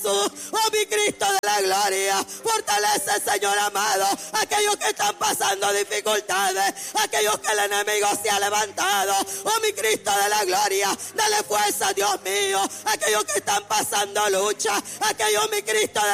Jesús. Oh, mi Cristo de la gloria, fortalece, Señor amado, aquellos que están pasando dificultades, aquellos que el enemigo se ha levantado. Oh, mi Cristo de la gloria, dale fuerza, Dios mío, aquellos que están pasando lucha, aquellos, mi Cristo de